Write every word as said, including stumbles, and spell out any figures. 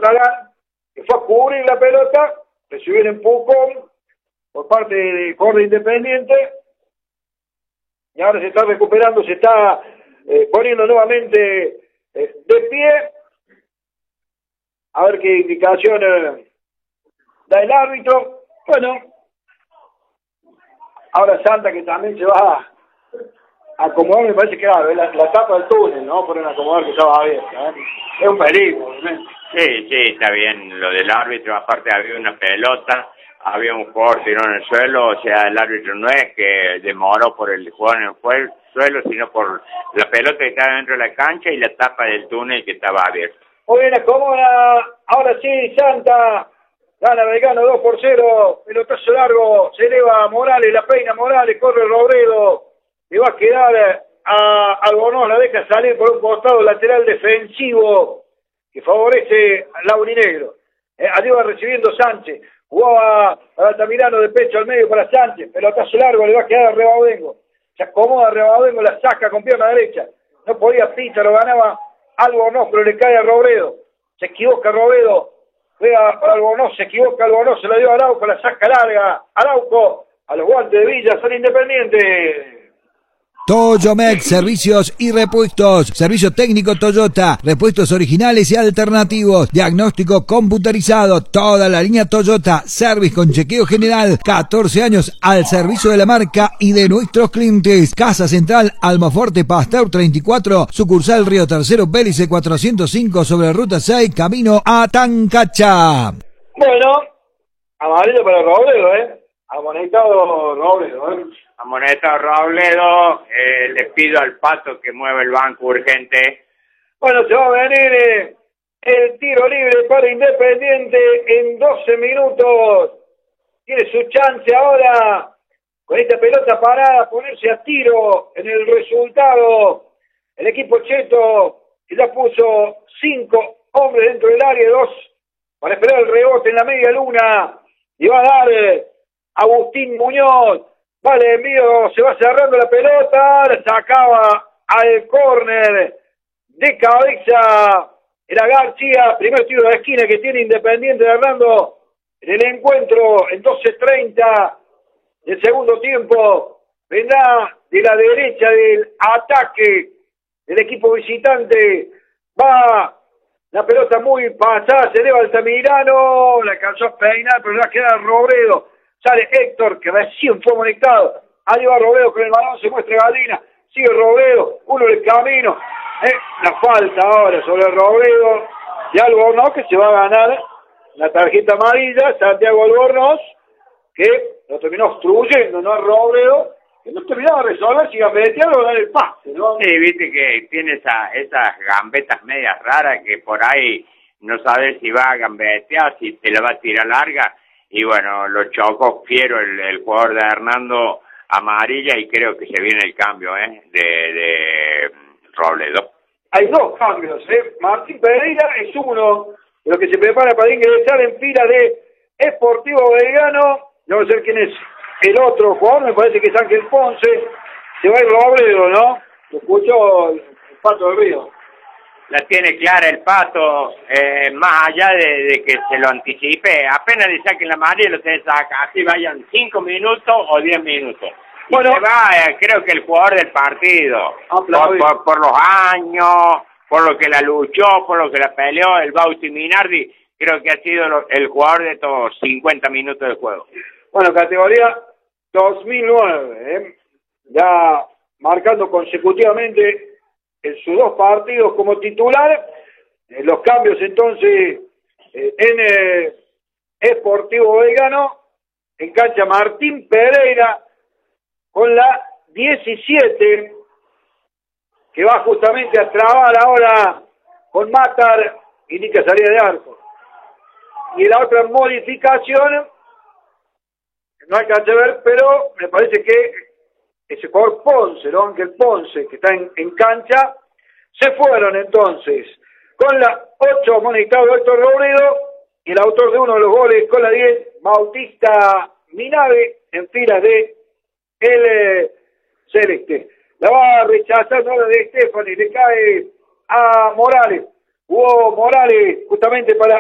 Talán, que fue a cubrir la pelota, recibió el empujón por parte de Córdoba Independiente, y ahora se está recuperando, se está eh, poniendo nuevamente eh, de pie. A ver qué indicación eh, da el árbitro. Bueno, ahora Santa, que también se va a acomodar, me parece que claro, la, la tapa del túnel, ¿no? Por un acomodar que estaba abierta, ¿eh? Es un peligro, obviamente. Sí, sí, está bien lo del árbitro. Aparte había una pelota, había un jugador tirado en el suelo, o sea, el árbitro no es que demoró por el jugador en el suelo, sino por la pelota que estaba dentro de la cancha y la tapa del túnel que estaba abierta. Muy bien, acomoda, ahora sí, Santa, gana Belgrano dos por cero, pelotazo largo, se eleva Morales, la peina Morales, corre Robredo, le va a quedar a Albornoz, la deja salir por un costado lateral defensivo que favorece al laurinegro. Eh, arriba recibiendo Sánchez, jugaba a Altamirano de pecho al medio para Sánchez, pelotazo largo, le va a quedar a Rebaudengo, se acomoda a Rebaudengo, la saca con pierna derecha, no podía Pita, lo ganaba Albornoz, pero le cae a Robredo, se equivoca Robredo, juega para Albornoz, se equivoca Albornoz, se la dio a Arauco, la saca larga, Arauco, a los guantes de Villa, son Independiente. Toyomex, servicios y repuestos, servicio técnico Toyota, repuestos originales y alternativos, diagnóstico computarizado, toda la línea Toyota, service con chequeo general, catorce años al servicio de la marca y de nuestros clientes. Casa Central, Almaforte, Pasteur treinta y cuatro, sucursal Río Tercero, Bélice cuatrocientos cinco, sobre ruta seis, camino a Tancacha. Bueno, amarillo para Robledo, ¿eh? Amonestado Robledo, ¿eh? Amonestado Robledo, eh, le pido al Pato que mueva el banco urgente. Bueno, se va a venir eh, el tiro libre para Independiente en doce minutos. Tiene su chance ahora, con esta pelota parada, ponerse a tiro en el resultado. El equipo cheto, que ya puso cinco hombres dentro del área, dos para esperar el rebote en la media luna. Y va a dar eh, Agustín Muñoz. Vale, envío, se va cerrando la pelota, la sacaba al córner de cabeza, era García, primer tiro de la esquina que tiene Independiente de Hernando en el encuentro en doce treinta del segundo tiempo, vendrá de la derecha del ataque del equipo visitante, va la pelota muy pasada, se eleva Altamirano, la alcanzó a peinar, pero ya queda Robredo. Sale Héctor, que recién fue conectado. Ahí va Robledo con el balón, se muestra Galina. Sigue Robledo, uno del camino. Eh, la falta ahora sobre Robledo y Albornoz, que se va a ganar la tarjeta amarilla. Santiago Albornoz, que lo terminó obstruyendo, ¿no? A Robledo, que no terminaba de resolver si gambetear o dar el pase, ¿no? Sí, viste que tiene esa, esas gambetas medias raras que por ahí no sabes si va a gambetear, si te la va a tirar larga. Y bueno, lo chocó fiero el, el jugador de Hernando amarilla y creo que se viene el cambio ¿eh? de, de Robledo. Hay dos cambios, ¿eh? Martín Pereira es uno de los que se prepara para ingresar en fila de Sportivo Belgrano. No sé quién es el otro jugador, me parece que es Ángel Ponce. Se va a ir Robledo, ¿no? Lo escuchó el, el Pato del Río. La tiene clara el Pato, eh, más allá de, de que se lo anticipe, apenas le saquen la amarilla lo se saca, así vayan cinco minutos o diez minutos. Y bueno, se va, eh, creo que el jugador del partido, por, por, por los años, por lo que la luchó, por lo que la peleó, el Bauti Minardi, creo que ha sido lo, el jugador de estos cincuenta minutos del juego. Bueno, categoría dos mil nueve, ¿eh? Ya marcando consecutivamente en sus dos partidos como titular, eh, los cambios entonces eh, en eh, Sportivo Belgrano, en cancha Martín Pereira con la diecisiete, que va justamente a trabar ahora con Matar, indica salida de arco. Y la otra modificación, no alcancé a ver, pero me parece que ese jugador Ponce, ¿no? Ángel Ponce, que está en, en cancha, se fueron entonces con la ocho amonestado Héctor Robledo y el autor de uno de los goles con la diez, Bautista Minave, en filas de el eh, Celeste. La va a rechazar ahora de Estefani, le cae a Morales. Jugó Morales justamente para